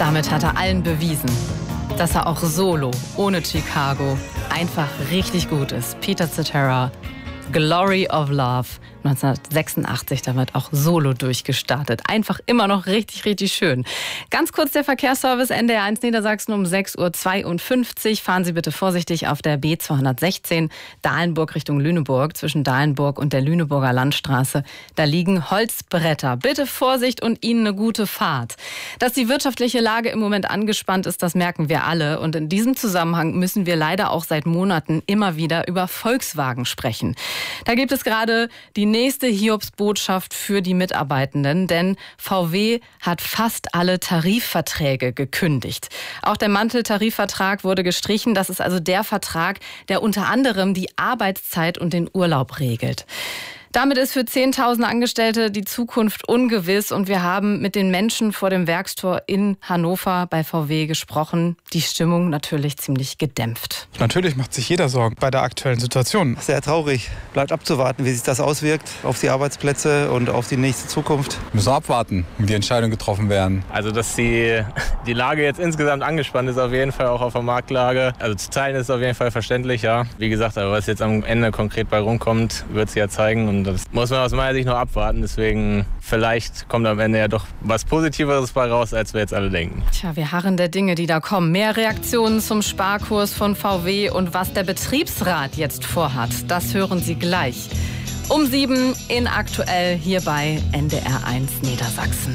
Damit hat er allen bewiesen, dass er auch solo, ohne Chicago, einfach richtig gut ist. Peter Cetera, Glory of Love, 1986 damit auch solo durchgestartet. Einfach immer noch richtig, richtig schön. Ganz kurz der Verkehrsservice NDR 1 Niedersachsen um 6:52 Uhr. Fahren Sie bitte vorsichtig auf der B216 Dahlenburg Richtung Lüneburg. Zwischen Dahlenburg und der Lüneburger Landstraße. Da liegen Holzbretter. Bitte Vorsicht und Ihnen eine gute Fahrt. Dass die wirtschaftliche Lage im Moment angespannt ist, das merken wir alle. Und in diesem Zusammenhang müssen wir leider auch seit Monaten immer wieder über Volkswagen sprechen. Da gibt es gerade die nächste Hiobsbotschaft für die Mitarbeitenden, denn VW hat fast alle Tarifverträge gekündigt. Auch der Manteltarifvertrag wurde gestrichen. Das ist also der Vertrag, der unter anderem die Arbeitszeit und den Urlaub regelt. Damit ist für 10.000 Angestellte die Zukunft ungewiss und wir haben mit den Menschen vor dem Werkstor in Hannover bei VW gesprochen. Die Stimmung natürlich ziemlich gedämpft. Natürlich macht sich jeder Sorgen bei der aktuellen Situation. Sehr traurig. Bleibt abzuwarten, wie sich das auswirkt auf die Arbeitsplätze und auf die nächste Zukunft. Wir müssen abwarten, wie die Entscheidungen getroffen werden. Also, dass die Lage jetzt insgesamt angespannt ist, auf jeden Fall auch auf der Marktlage. Also zu teilen ist auf jeden Fall verständlich, ja. Wie gesagt, aber was jetzt am Ende konkret bei rumkommt, wird es ja zeigen. Und das muss man aus meiner Sicht noch abwarten. Deswegen vielleicht kommt am Ende ja doch was Positiveres bei raus, als wir jetzt alle denken. Tja, wir harren der Dinge, die da kommen. Mehr Reaktionen zum Sparkurs von VW und was der Betriebsrat jetzt vorhat, das hören Sie gleich. Um 7 in Aktuell hier bei NDR 1 Niedersachsen.